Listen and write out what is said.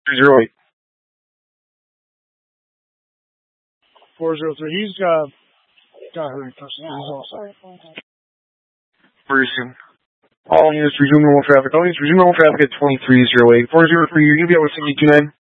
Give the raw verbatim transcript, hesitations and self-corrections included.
zero eight. four zero three. He's uh, got hurt. He's also. Very soon. All units resume normal traffic. All units resume normal traffic at twenty-three oh eight. four zero three, you're going to be able to send you two nine.